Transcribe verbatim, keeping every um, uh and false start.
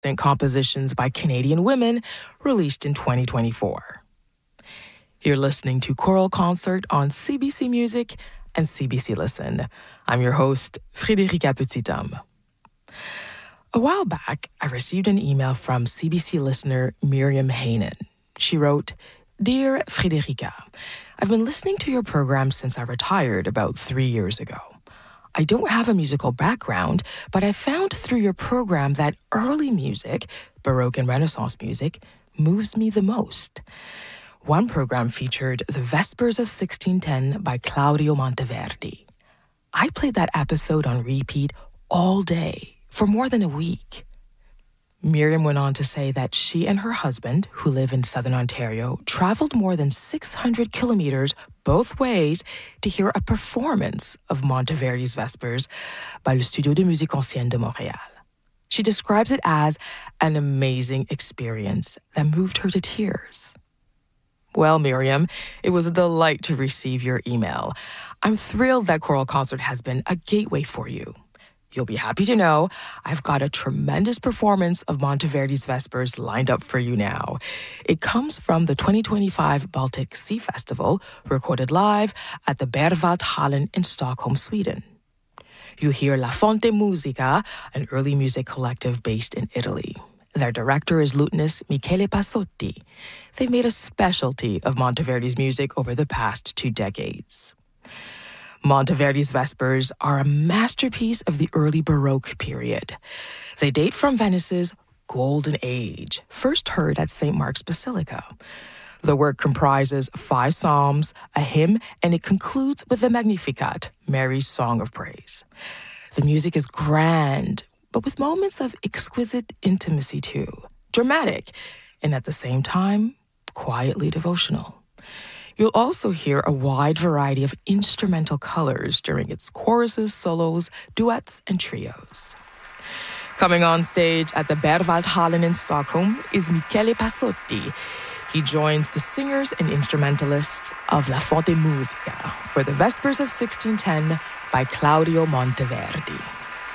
and compositions by Canadian women, released in twenty twenty-four. You're listening to Choral Concert on C B C Music and C B C Listen. I'm your host, Frédérica Petit-Homme. A while back, I received an email from C B C listener Miriam Haynen. She wrote, "Dear Frédérica, I've been listening to your program since I retired about three years ago. I don't have a musical background, but I found through your program that early music, Baroque and Renaissance music, moves me the most. One program featured The Vespers of sixteen ten by Claudio Monteverdi. I played that episode on repeat all day for more than a week." Miriam went on to say that she and her husband, who live in Southern Ontario, traveled more than six hundred kilometers both ways to hear a performance of Monteverdi's Vespers by Le Studio de Musique Ancienne de Montréal. She describes it as an amazing experience that moved her to tears. Well, Miriam, it was a delight to receive your email. I'm thrilled that Choral Concert has been a gateway for you. You'll be happy to know I've got a tremendous performance of Monteverdi's Vespers lined up for you now. It comes from the twenty twenty-five Baltic Sea Festival, recorded live at the Berwaldhallen in Stockholm, Sweden. You hear La Fonte Musica, an early music collective based in Italy. Their director is lutenist Michele Passotti. They've made a specialty of Monteverdi's music over the past two decades. Monteverdi's Vespers are a masterpiece of the early Baroque period. They date from Venice's Golden Age, first heard at Saint Mark's Basilica. The work comprises five psalms, a hymn, and it concludes with the Magnificat, Mary's Song of Praise. The music is grand, but with moments of exquisite intimacy too, dramatic, and at the same time, quietly devotional. You'll also hear a wide variety of instrumental colors during its choruses, solos, duets, and trios. Coming on stage at the Berwaldhallen in Stockholm is Michele Passotti. He joins the singers and instrumentalists of La Fonte Musica for the Vespers of sixteen ten by Claudio Monteverdi.